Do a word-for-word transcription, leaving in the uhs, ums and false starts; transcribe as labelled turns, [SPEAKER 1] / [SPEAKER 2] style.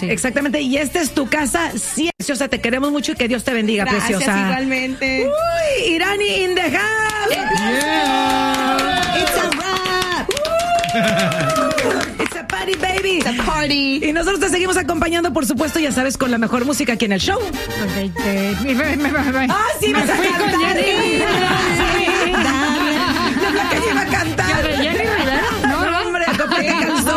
[SPEAKER 1] sí.
[SPEAKER 2] Exactamente, y esta es tu casa. Sí, preciosa, te queremos mucho y que Dios te bendiga,
[SPEAKER 3] Gracias,
[SPEAKER 2] preciosa.
[SPEAKER 3] igualmente.
[SPEAKER 2] Uy, Irani in the house.
[SPEAKER 1] Yeah.
[SPEAKER 3] It's a wrap.
[SPEAKER 2] It's a party, baby.
[SPEAKER 3] It's a party.
[SPEAKER 2] Y nosotros te seguimos acompañando, por supuesto, ya sabes, con la mejor música aquí en el show.
[SPEAKER 1] Ok, eh, me- me- me- me-
[SPEAKER 2] Ah, sí,
[SPEAKER 1] me
[SPEAKER 2] vas a
[SPEAKER 1] fui
[SPEAKER 2] acabar.